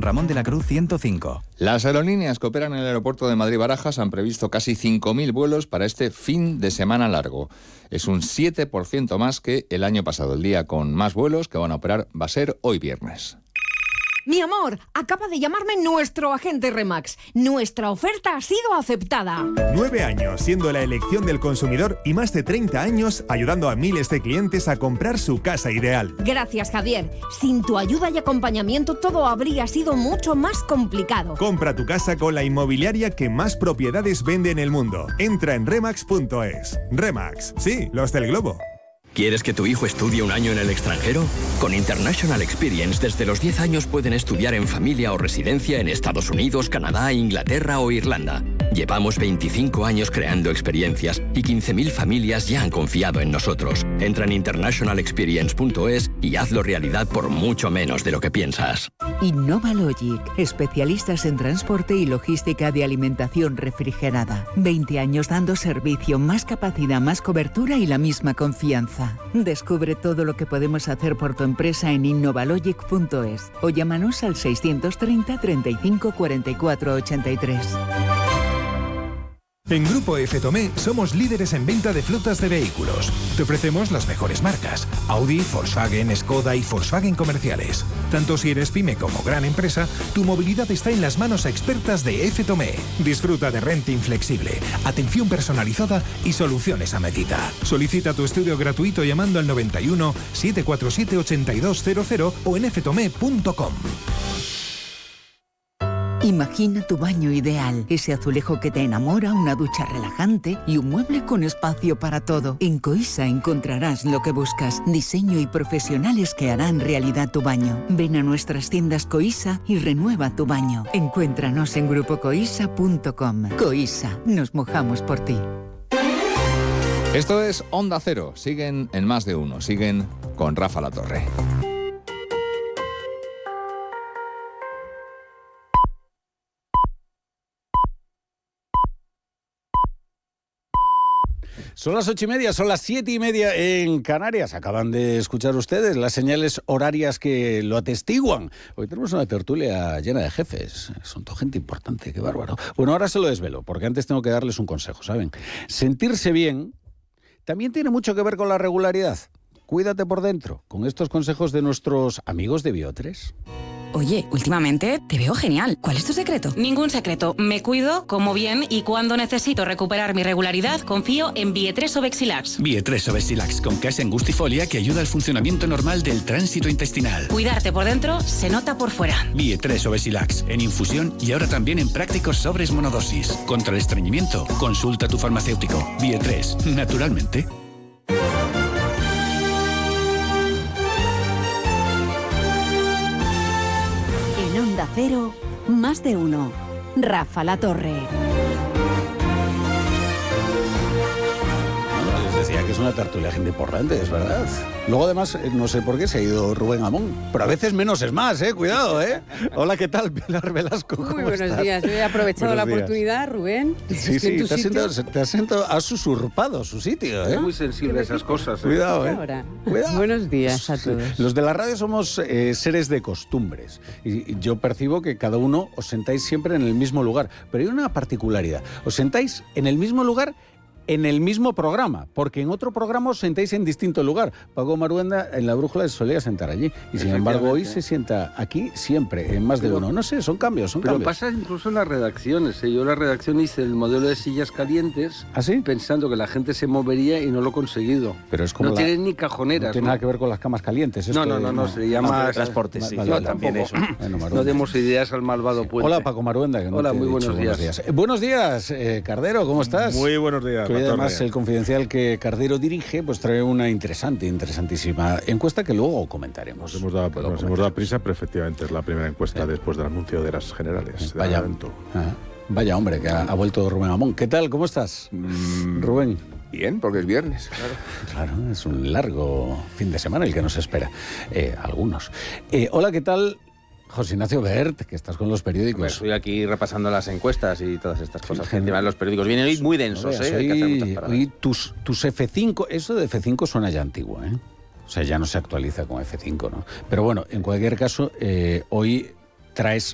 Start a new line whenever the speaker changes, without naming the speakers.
Ramón de la Cruz 105.
Las aerolíneas que operan en el aeropuerto de Madrid-Barajas han previsto casi 5.000 vuelos para este fin de semana largo. Es un 7% más que el año pasado. El día con más vuelos que van a operar va a ser hoy viernes.
Mi amor, acaba de llamarme nuestro agente Remax. Nuestra oferta ha sido aceptada.
9 años siendo la elección del consumidor y más de 30 años ayudando a miles de clientes a comprar su casa ideal.
Gracias, Javier. Sin tu ayuda y acompañamiento todo habría sido mucho más complicado.
Compra tu casa con la inmobiliaria que más propiedades vende en el mundo. Entra en remax.es. Remax, sí, los del globo.
¿Quieres que tu hijo estudie un año en el extranjero? Con International Experience, desde los 10 años pueden estudiar en familia o residencia en Estados Unidos, Canadá, Inglaterra o Irlanda. Llevamos 25 años creando experiencias y 15.000 familias ya han confiado en nosotros. Entra en internationalexperience.es y hazlo realidad por mucho menos de lo que piensas.
InnovaLogic, especialistas en transporte y logística de alimentación refrigerada. 20 años dando servicio, más capacidad, más cobertura y la misma confianza. Descubre todo lo que podemos hacer por tu empresa en innovalogic.es o llámanos al 630 35 44 83.
En Grupo F. Tomé somos líderes en venta de flotas de vehículos. Te ofrecemos las mejores marcas: Audi, Volkswagen, Skoda y Volkswagen comerciales. Tanto si eres pyme como gran empresa, tu movilidad está en las manos expertas de F. Tomé. Disfruta de renting flexible, atención personalizada y soluciones a medida. Solicita tu estudio gratuito llamando al 91 747 8200 o en ftome.com.
Imagina tu baño ideal, ese azulejo que te enamora, una ducha relajante y un mueble con espacio para todo. En Coisa encontrarás lo que buscas, diseño y profesionales que harán realidad tu baño. Ven a nuestras tiendas Coisa y renueva tu baño. Encuéntranos en grupocoisa.com. Coisa, nos mojamos por ti.
Esto es Onda Cero. Siguen en Más de Uno. Siguen con Rafa Latorre.
Son las 8:30, son las 7:30 en Canarias. Acaban de escuchar ustedes las señales horarias que lo atestiguan. Hoy tenemos una tertulia llena de jefes. Son toda gente importante, qué bárbaro. Bueno, ahora se lo desvelo, porque antes tengo que darles un consejo, ¿saben? Sentirse bien también tiene mucho que ver con la regularidad. Cuídate por dentro, con estos consejos de nuestros amigos de Bio3.
Oye, últimamente te veo genial. ¿Cuál es tu secreto? Ningún secreto. Me cuido, como bien y cuando necesito recuperar mi regularidad, confío en Bio3 Obexilax.
Bio3 Obexilax con case angustifolia que ayuda al funcionamiento normal del tránsito intestinal.
Cuidarte por dentro se nota por fuera.
Bio3 Obexilax en infusión y ahora también en prácticos sobres monodosis. Contra el estreñimiento, consulta a tu farmacéutico. Bio3, naturalmente.
Onda Cero, Más de Uno. Rafa Latorre.
Les decía que es una tertulia gente importante, es verdad. Luego además, no sé por qué se ha ido Rubén Amón, pero a veces menos es más, cuidado, Hola, ¿qué tal, Pilar Velasco?
Muy buenos días, yo he aprovechado la oportunidad, Rubén.
Sí, has usurpado su sitio,
Es muy sensible a esas cosas.
Cuidado,
Cuidado. Buenos días a todos.
Los de la radio somos seres de costumbres y yo percibo que cada uno os sentáis siempre en el mismo lugar, pero hay una particularidad, os sentáis en el mismo lugar en el mismo programa, porque en otro programa os sentáis en distinto lugar. Paco Maruenda en La Brújula se solía sentar allí y sin embargo hoy se sienta aquí siempre, en Más de Uno. No sé, son cambios,
Pero pasa incluso en las redacciones. Yo en la redacción hice el modelo de sillas calientes pensando que la gente se movería y no lo he conseguido.
Pero es como
no tienen ni cajoneras.
No tiene nada que ver con las camas calientes.
No, se llama
transportes.
No, también eso. No demos ideas al malvado puente.
Hola, Paco Maruenda.
Hola, muy buenos días.
Buenos días, Cardero, ¿cómo estás?
Muy buenos días.
Y además el Confidencial que Cardero dirige pues trae una interesantísima encuesta que luego comentaremos.
Nos hemos dado prisa, pero efectivamente es la primera encuesta después del anuncio de las generales.
Vaya hombre, que ha vuelto Rubén Amón. ¿Qué tal? ¿Cómo estás, Rubén?
Bien, porque es viernes,
claro. Claro, es un largo fin de semana el que nos espera. Algunos. Hola, ¿qué tal? José Ignacio Bert, que estás con los periódicos.
Pues estoy aquí repasando las encuestas y todas estas cosas que encima de los periódicos vienen hoy muy densos, Hay que hacer muchas paradas.
Hoy tus F5, eso de F5 suena ya antiguo, O sea, ya no se actualiza con F5, ¿no? Pero bueno, en cualquier caso, hoy traes